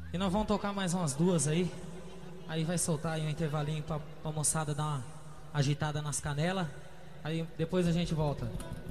E nós vamos tocar mais umas duas aí. Aí vai soltar aí um intervalinho pra moçada dar uma agitada nas canelas. Aí depois a gente volta.